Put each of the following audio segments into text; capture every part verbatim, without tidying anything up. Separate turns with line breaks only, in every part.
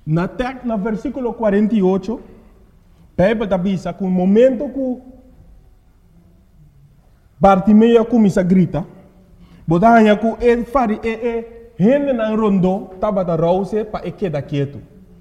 Na tek, na versículo quarenta e oito, Bíblia diz que no momento que Bartimeu começa a gritar, botanha que ele fari e e gente na rondo estava da rouse para ele quedar quieto.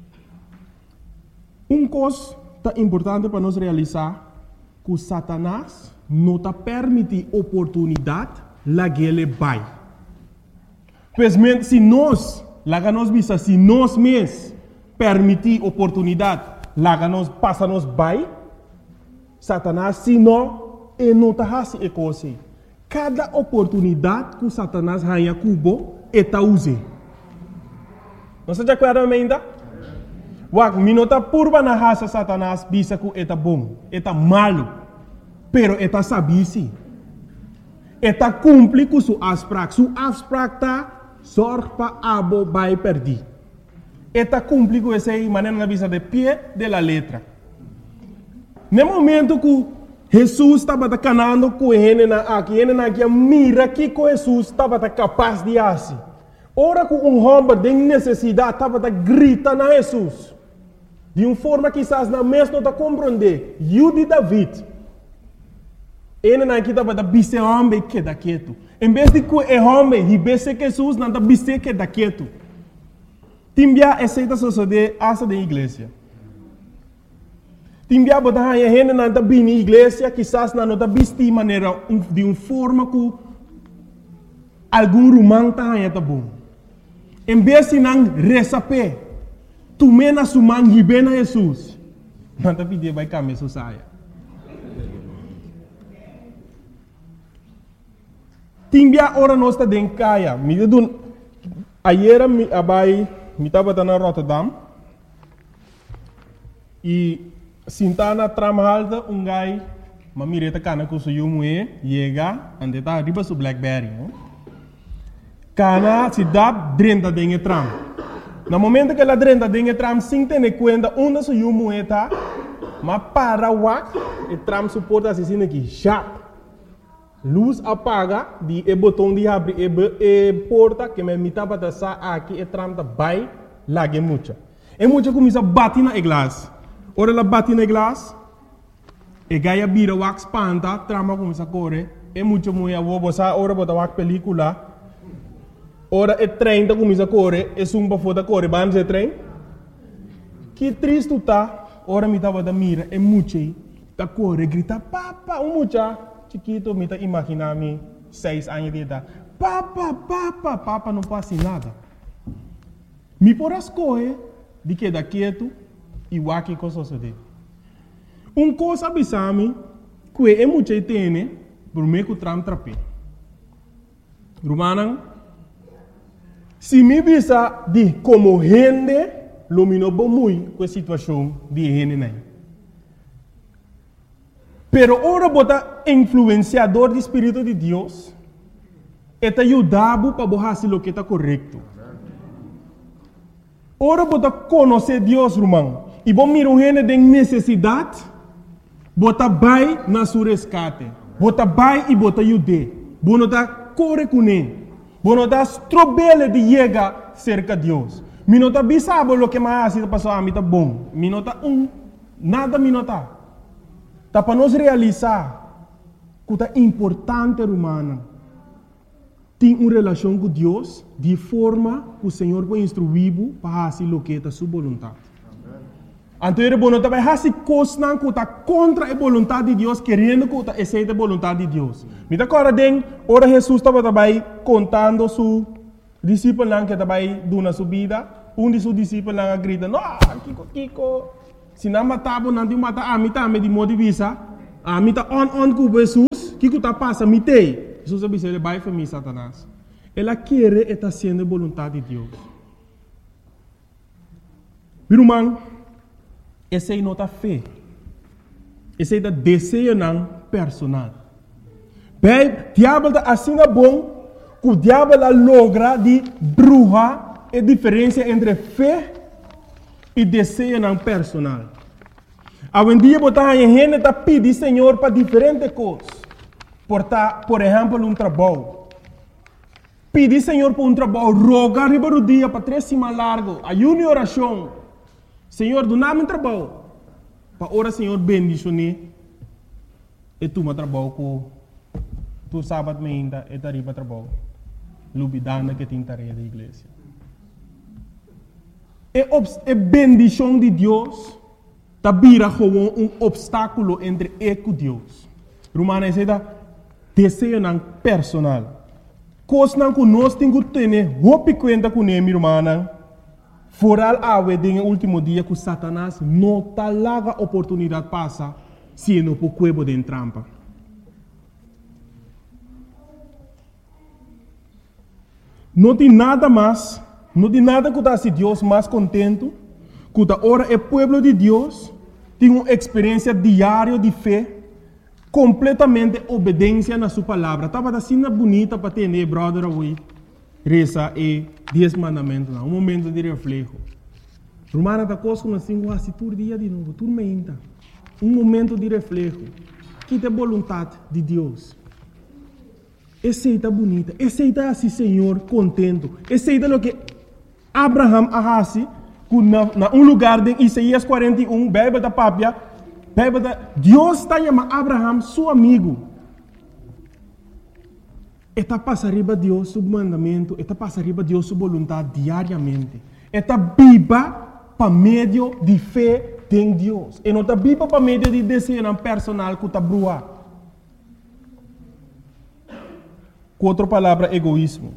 Um coisa tá importante para nós realizar que Satanás não está permite oportunidade lá que ele vai. Pois se nós, lá que nós visa, se nós mesmos permitir oportunidade, lá que nós passa nós vai, Satanás se não, ele não está fazendo a coisa. Cada oportunidade que Satanás ganha cubo, ele está usando. Não se acorda ainda? Wak, minota purba na raça Satanás bisa que ele está bom, ele está malo, pero ele está sabisi. Ele está cumpre com sua afspraak. Sua afspraak está zorg para abo vai perder. Ele está cumpre com essa maneira bisa de pé de la letra. No momento que Jesus estava canando com ele na aqui, ele na aqui mira que com Jesus estava capaz de fazer. Ora que um homem de necessidade estava gritando a Jesus. De uma forma que quizás na mesma não está compreender. Eu de David. Ele não estava da bise homem que da quieto. Em vez de que o homem ribesse Jesus, não está bise que da quieto. Timbia aceita suceder essa da igreja. Timbia botar a gente não está bem na igreja, quizás não está bise de maneira de uma forma que algum romano está bom. Em vez de não receber tu mena sumang hibena Jesus. Manta pedir vai caminhar saya. Timbia ora nós está dentro caia. Me dun ayer me abai me estava na Rotterdam e sintana tramalda um gai mamireta cana com seu mué chega ande tá riba su Blackberry. Cana se dá dentro dentro tram. No momento que ela drenda dentro tram sem ter conta onde se o moeda, mas para o e tram suporta assim aqui, já. Luz apaga, de e botão de abrir e, e porta que me mitava da sa aqui e tram da vai lá que muita. E muita começa a bater na glass. Ora ela bate na glass, e gaia bira o spanta, trama começa a correr, e muita mulher vou botar ora botar o película. Ora é trem da começa a correr, é sumba foda correr, vamos é trem. Que triste tu tá, ora me tava da mira, é muito aí, tá correr, grita, papa, um mucha, chiquito, me tá imaginando seis anos de idade, papa, papa, papa, não passa nada. Me por as correr, de que da quieto, e o aqui com suceder. Um coisa abissame, que é muito aí tem, por meio que o tram trape. Romanan, se me visa de como rende, lumino bom muito com a situação de rende nem. Pero ora bota influenciador do Espírito de Deus, eta ajudado para fazer o que está correto. Ora bota conhecer Deus, irmão, e bom mira um rende de necessidade, bota vai na sua resgate, bota vai e bota ajude, bota tá corre com ele. Bueno, das trobele de llegar cerca de Deus. Minota bisabo lo que mais está passando a mim tá bom. Minota um, nada minota. Tá para nós realizar que tá importante humana. Tem uma relação com Deus de forma que o Senhor vai instruir para fazer o que é sua vontade. Então, ele não vai fazer coisas que está contra a vontade de Deus, querendo que aceite a vontade de Deus. Me dá agora, ora Jesus estava também contando su discípulo que estava dando sua vida. Um de seus discípulos grita, não, Kiko, Kiko, se não matava, não tem matar, a mim também de modo de vista, a mim está on, on com Jesus, Kiko está passando, me tem. Jesus disse, ele vai para mim, Satanás. Ela quer estar sendo a vontade de Deus. Meu irmão, essa é nota fé. Essa é o desejo não personal. Bem, o diabo está assim bom que o diabo logra de bruxa a diferença entre fé e desejo não personal. Hoje em dia, a gente está pedindo Senhor para diferentes coisas. Por, por exemplo, um trabalho. Pedir Senhor por um trabalho, rogar riba do dia para três semanas largo, ayuno e oração. Senhor, do nada trabalho. Para ora, Senhor, bendicione. E tu me trabalho com tu sábado me ainda e tari para trabalho. Lubidana que tem tarefa da igreja. E a bendição de Deus tá vira como um obstáculo entre eu e Deus. Romana diz desejo não personal. Coisa não que nós temos que ter, roupa conta com ele, irmã. Foral ave no último dia que Satanás não tá larga oportunidade passa se não por cuebo de trampa. Não tem nada mais, não tem nada que está Deus mais contento, que ora o povo de Deus tem uma experiência diária de fé, completamente obediência na sua palavra. Estava assim bonita para ter, brother, hoje, reza e dez mandamentos, um momento de reflexo. Romana está coisa assim, quase todo dia de novo, tudo menta. Um momento de reflexo, que tem vontade de Deus. Esse está bonita, esse está assim, Senhor, contento. Esse está o que Abraham arrasi, na, na um lugar de Isaías quarenta e um, Bíblia da Pápia, Bíblia da Deus está chamando Abraham, seu amigo. Está passando riba Deus seu mandamento, está passando riba Deus sua vontade diariamente. Está viva para meio de fé em Deus. E não está viva para meio de desejo personal que está brua. Com outra palavra, egoísmo.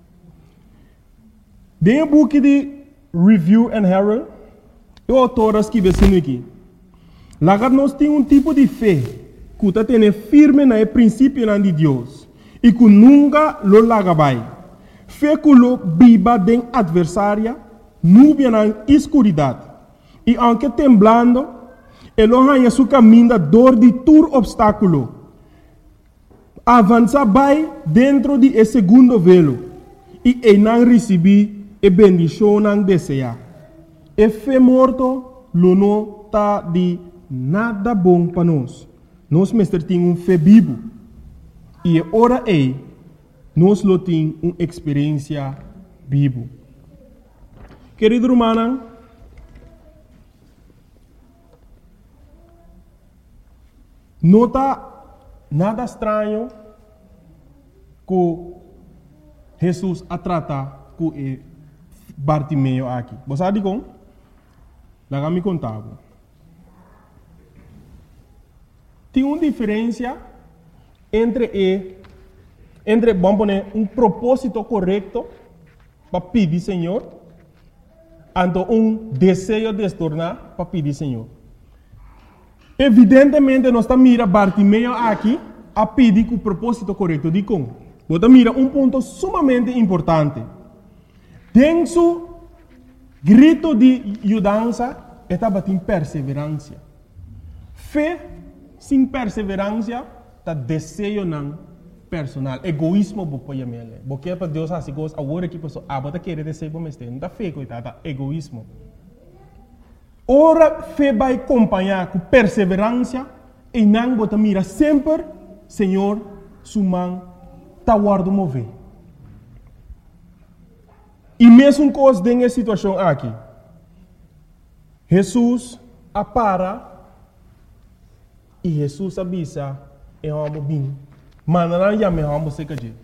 Dentro do book de Review and Herald, o autor escreve assim aqui. Lá nós temos um tipo de fé que está tendo firme no princípio de Deus e que nunca lo larga vai. Fé que lo viva de adversária, nuvem na escuridade. E aunque temblando, ele ganha seu caminho dor de todo obstáculo. Avança vai dentro de esse segundo velo e ele não recebe a bendição não deseja. E fé morto, lo não está de nada bom para nós. Nós mestre tem um fé vivo e ora é nós lo tem uma experiência vivo. Querido irmão, não está nada estranho que Jesus a tratar com Bartimeu aqui. Você sabe como? Lá me contava. Tem uma diferença entre e, entre vamos poner um propósito correto para pedir Senhor, e um desejo de se tornar para pedir Senhor. Evidentemente, nós estamos mirando Bartimeu aqui a pedir com o propósito correto. De como? Você mira um ponto sumamente importante. Tem seu grito de ajudança, estava em perseverança. Fé sem perseverança, está desejo não personal. Egoísmo, você pode chamar. Porque é para Deus assim, agora que a pessoa abata querer desejo, mas não está fé, coitada, egoísmo. Ora, fé vai acompanhar com perseverança e não você mira sempre, Senhor, sua mão está guardando mover. E mesmo coisa nessa situação aqui, Jesus apara e Jesus avisa e vamos bem. Mas não já me vamos se cair.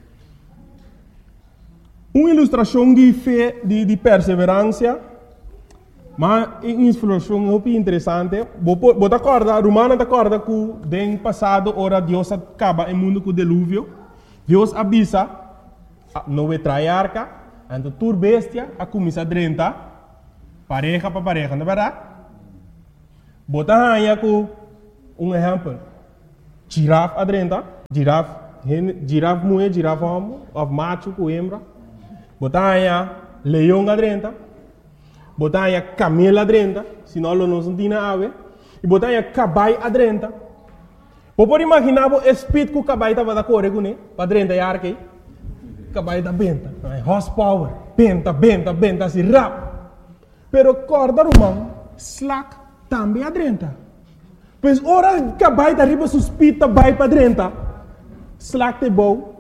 Uma ilustração de fé, de, de perseverança. Mas uma ilustração muito interessante. Você acorda, Romana acorda que no passado, ora Deus acaba o mundo com o dilúvio. Deus avisa, não vai trazer arca, então tur bestia, a começar a drentar, pareja para pareja, não é verdade? Você aí com um exemplo. Girafa a drentar, girafa, girafa mulher, girafa homem, of macho com hembra. Você aí leão a drentar. Botar aí camelo adrenta, senão não se tem ave. E botar aí caballo adrenta. Pode imaginar o espírito que o caballo estava a correr com ele, para adrenta e arque. Caballo da benta, horsepower, benta, benta, benta, assim, rap. Pero corda romano, slack, também adrenta. Pois ora caballo da riba suspita, vai para adrenta. Slack te bom.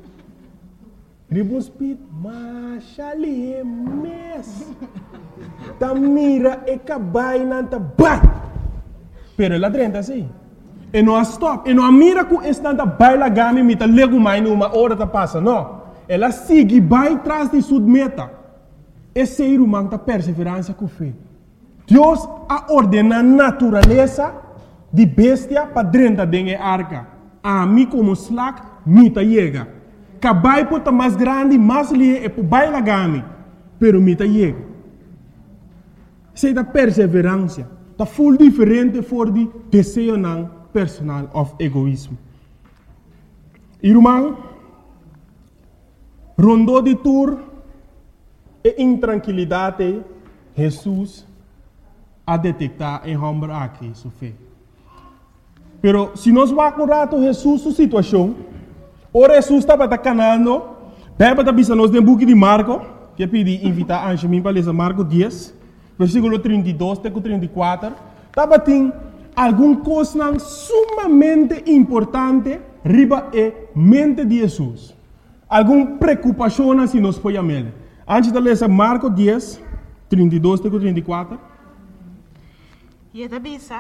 Riba speed, mas ali é mes. ta mira e cabai nanta bai. Pero ela drenta assim. E não stop. E não mira com esse nanta bai la gami mita lego mai numa hora ta passa. Não. Ela sigue bai tras de sua meta. Esse ser humano ta perseverança com fé. Deus a ordena a natureza de bestia para drenta dengue arca. A mim como slack, mita chega. Cabai pota mais grande, mais lie e po bai la gami. Pero mita chega. Sei da perseverança. Tá full diferente for de desejo não personal of egoísmo. Irmão, rondou de tour e intranquilidade, Jesus a detectar em homem aqui, sua fé. Pero se nós vamos um rato Jesus sua situação, o Jesus estava canando, Bíblia está nos no book de Marco, que pedi invitar a Anjemim para ler Marco dez, versículo trinta e dois até trinta e quatro, estava tem alguma coisa sumamente importante riba e mente de Jesus. Alguma preocupação se nós podemos ler. Antes de ler Marco dez, trinta e dois até trinta e quatro.
E esta bisa.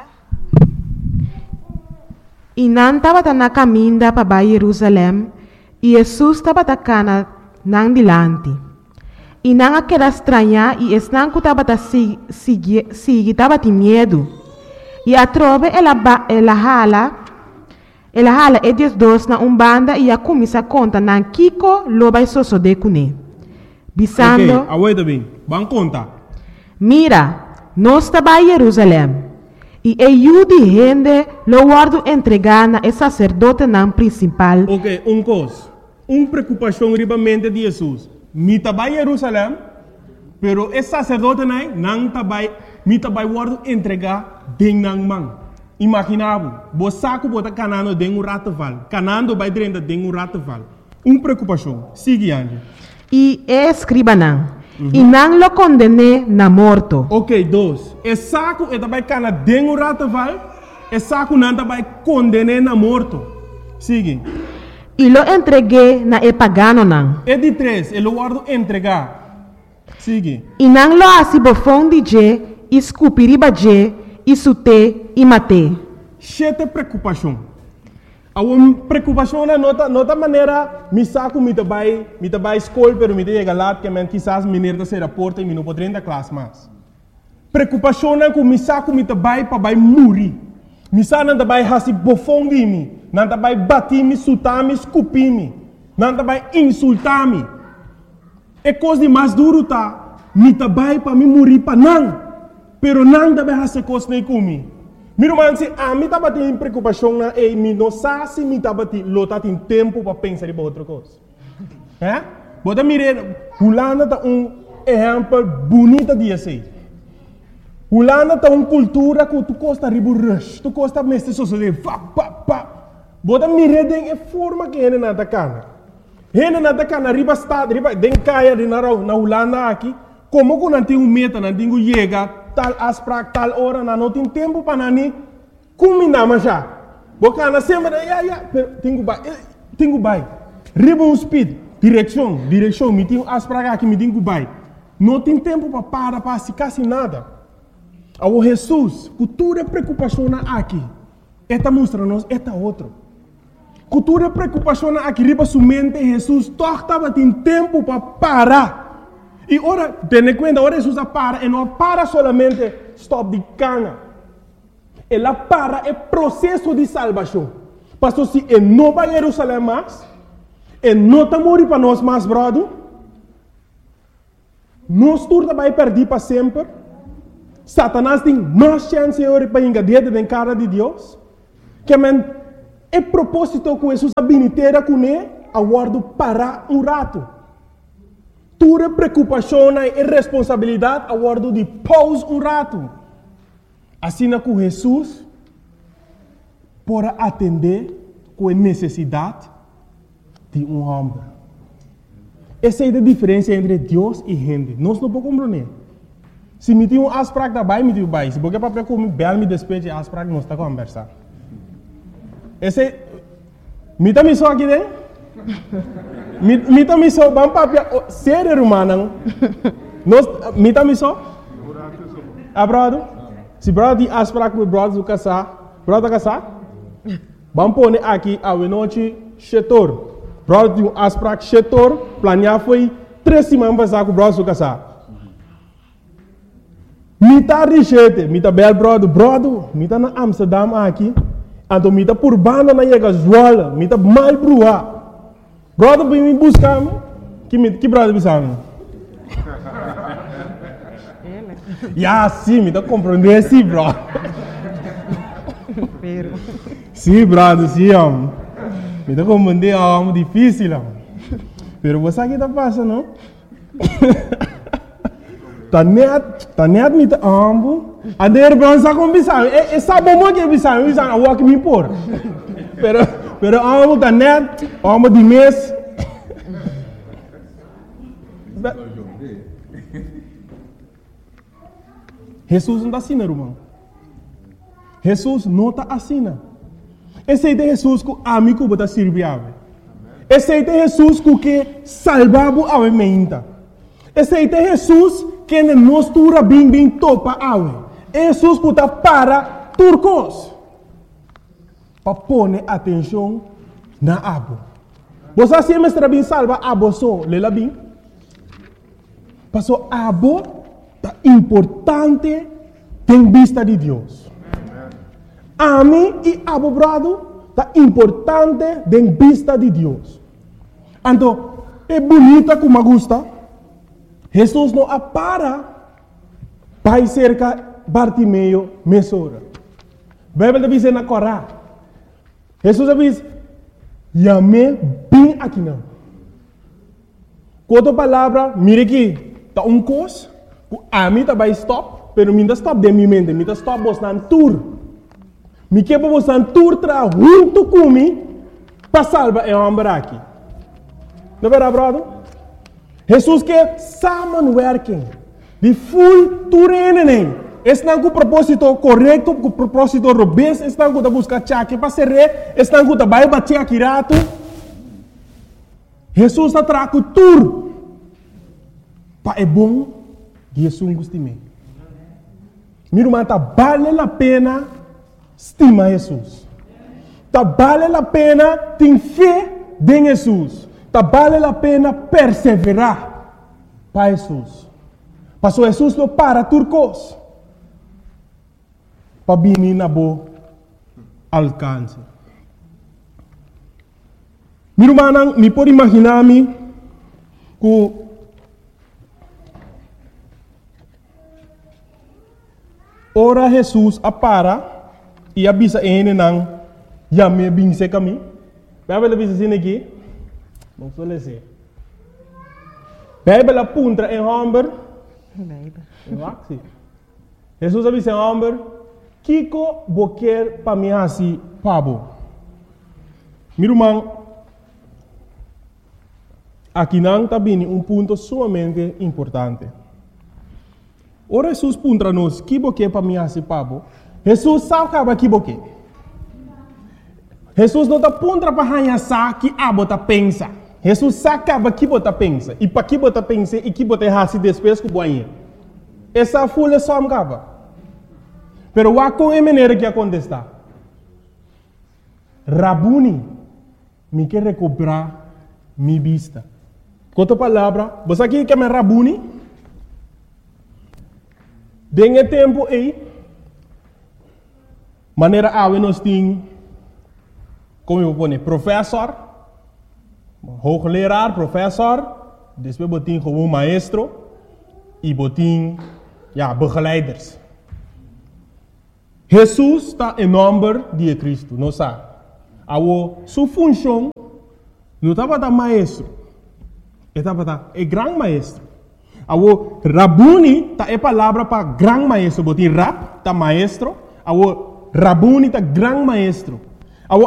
E não estava na caminho para Jerusalém, e Jesus estava na não dilante. E não aquela estranha, e esse não estava seguir, estava de medo. E a trove ela ela hala, ela hala e diz dois na umbanda e a começa a conta na Kiko loba e soso de cune. Bisando.
Ok, aguenta bem, vamos contar.
Mira, nós estava em Jerusalém. E eu de gente lo guardo entregar na sacerdote não principal.
Ok, um coisa, uma preocupação ribamente de Jesus. Me estava em Jerusalém, pero esse sacerdote não estava, me estava guardo entregar den nang man. Imaginava, você saco bota canando den um rataval, canando vai dentro den um rataval. Uma preocupação. Sigue Angie.
E escriba não. Uhum. E não lo condene na morto.
Ok, dois. E saco e também cana den um rataval, e saco não também condene na morto. Sigue.
E lo entreguei na e pagano não.
E de três, ele guardo entregar. Sigue.
E não lo assim bofão de je, escupiriba je, e sute e mate.
Chete preocupação. A uma preocupação na nota, nota maneira, me saco me trabalho, me trabalho escola, pero me chega lá que men quizás me nerda ser a porta e me não poderia da classe mais. Preocupação na que me saco me trabalho para vai morrer. Me saco não trabalho hasi bofão de mim, não trabalho bater me, sutar me, escupir me, não trabalho insultar me. É coisa mais duro tá, me trabalho para me morrer para não, pero não trabalho hasi coisa nem comigo. Miro man se a mim estava tendo preocupação na e me não sabe se me estava tendo lota tem tempo para pensar em outra coisa. É? Bota mire, Holanda tá um exemplo bonito de assim. Holanda tá uma cultura que tu costa ribu rush, tu costa mestre sociedade, pa pa pa. Bota mire den é forma que ele nada cana. Ele nada cana riba estado, riba den caia de na na Holanda aqui, como que não tem um meta, não tem um chega tal asprak tal hora na não tem tempo para nani combinar mas já boca na semana ya ya tenho vai tenho vai riba um speed direção direção me tenho asprak aqui me tenho vai não tem tempo para parar para se quase nada ao Jesus cultura preocupação aqui esta mostra nos esta outro cultura preocupação aqui riba sua mente Jesus torta tem tempo para parar. E ora, tenha conta, ora Jesus para, e não para solamente stop de cana. Ela para é processo de salvação. Pastor, se ele não vai a Jerusalém mais, ele não está morrendo para nós mais, brother, nós turma vai perder para sempre. Satanás tem mais chance para engadir na cara de Deus. Que man, é propósito que Jesus abiniteira com ele, aguardo parar um rato. Tua preocupação e responsabilidade a guardo de pause um rato. Assim que Jesus pode atender com a necessidade de um homem. Essa é a diferença entre Deus e gente. Nós não podemos compreender. Se me tem um asprak da bai, me tem um bai. Se porque para comer bel me despeje asprak, nós está conversando. Esse me tá me só aqui dentro? Me tá me só, vamos papia, ser humano. Nós me tá me só? Ah, brother? Se brother tem afspraak met brother do casar, brother casar? Vamos pôr aqui a noite setor. Brother tem afspraak setor, planear foi três semanas passar com o brother do casar. Mita richete, mita bel brother, brother, mita na Amsterdam aqui, então mita por banda na chega Zwolle, mita mal brua. Brother vem me buscar, que que brother bisamo? Ya, sim, me dá compreender, sim, bro. Sim, brother, sim, homem. Me dá compreender, é algo difícil, homem. Pero você aqui tá passando, não? Tá net, tá net me tá ambo. A der bronza com bisão. É sabe como que é bisão? Bisão, a walk me por. Pero, pero ambo tá net, ambo de mês. Jesus não está assim, irmão. Jesus não está assim. Esse é Jesus que a mim que está servindo. Esse é Jesus que salvava a mente. Esse é Jesus que nos tura bem bem topa a Jesus que está para turcos. Para pôr atenção na abo. Você sempre está bem salva abo só, lela bem. Passou abo tá importante em vista de Deus. A mim e abo brado tá importante em vista de Deus. Então, é bonita como gusta. Jesus não apara para cerca Bartimeu mesora. Bíblia diz na Corá. Jesus diz, "Yame bem aqui não." Quanto palavra, mire aqui, tá um cos. A mim tá vai stop, pero minha stop de minha mente, minha stop bostan tour. Me que bostan tour tra junto comigo para salvar é homem aqui. Não é verdade, brother? Jesus que samenwerking, de full tourenen. Estão com o propósito correto, com o propósito robusto, estão com a buscar chaque para ser rei, estão com a vai bater aqui rato. Jesus está trago tour. Pa é bom. Jesus gosta de mim. Meu irmão, tá vale a pena estimar Jesus. Tá vale a pena ter fé em Jesus. Tá vale a pena perseverar para Jesus. Passou Jesus não para turcos. Para vir na boa alcance. Meu irmão, me pode imaginar-me que ora Jesus apara e avisa ele não já me binse kami. Bíblia diz assim aqui. Vamos só ler. Bíblia apunta em Humber. Bíblia. Jesus avisa em Humber. Kiko boquer para mim assim pabo. Meu irmão, aqui não está bem um ponto sumamente importante. Ora Jesus puntra nos que boque para mim assim pabo. Jesus sabe acaba que boque. Jesus não está puntra para ranha sa que abo tá pensa. Jesus sabe acaba que bota pensa e para que bota pensa e que bota hasi depois que boinha. Essa folha só acaba. Pero wa com a maneira que acontece. Rabuni me quer recuperar minha vista. Com outra palavra, você aqui quer me Rabuni? Dengue tempo aí, maneira a nós temos, como eu vou dizer, professor, hoogleraar, professor, depois botin gewoon maestro e botin, ja, begeleiders. Jesus está em nome de Cristo, não sabe? A sua função não estava da maestro, estava da é grande maestro. Awo Rabuni ta é palavra para grande maestro, botin rap ta maestro, awo Rabuni ta grande maestro.